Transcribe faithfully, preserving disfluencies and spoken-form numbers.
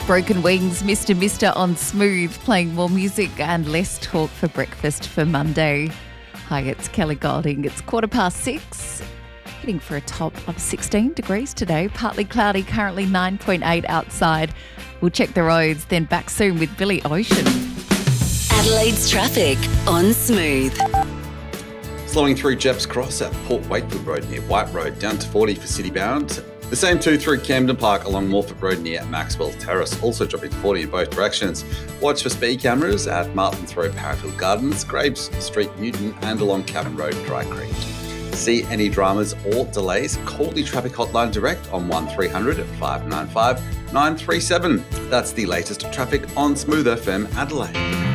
Broken Wings, Mister Mister on Smooth, playing more music and less talk for breakfast for Monday. Hi, it's Kelly Golding. It's quarter past six. Heading for a top of sixteen degrees today. Partly cloudy, currently nine point eight outside. We'll check the roads, then back soon with Billy Ocean. Adelaide's traffic on Smooth. Slowing through Jepps Cross at Port Wakefield Road near White Road, down to forty for city bound. The same two through Camden Park along Morford Road near Maxwell Terrace, also dropping to forty in both directions. Watch for speed cameras at Martins Road, Parafield Gardens, Graves Street, Newton, and along Cabin Road, Dry Creek. See any dramas or delays, call the traffic hotline direct on one three hundred five nine five nine three seven. That's the latest traffic on Smooth F M Adelaide.